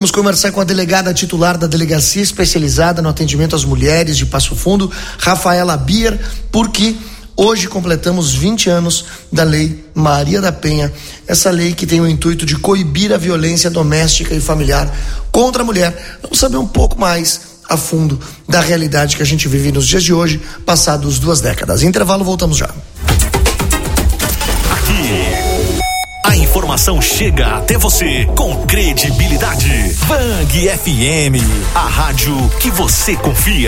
Vamos conversar com a delegada titular da Delegacia Especializada no Atendimento às Mulheres de Passo Fundo, Rafaela Bier, porque hoje completamos 20 anos da Lei Maria da Penha, essa lei que tem o intuito de coibir a violência doméstica e familiar contra a mulher. Vamos saber um pouco mais a fundo da realidade que a gente vive nos dias de hoje, passados 2 décadas. Intervalo, voltamos já. Aqui, a informação chega até você com credibilidade. Bang FM, a rádio que você confia.